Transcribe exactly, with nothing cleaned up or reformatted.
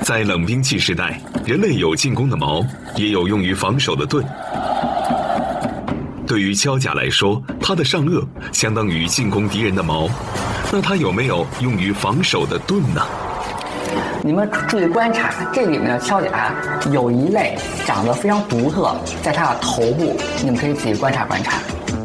在冷兵器时代，人类有进攻的矛，也有用于防守的盾。对于锹甲来说，它的上颚相当于进攻敌人的矛，那它有没有用于防守的盾呢？ 你们注意观察，这里面的锹甲有一类长得非常独特，在它的头部，你们可以仔细观察观察。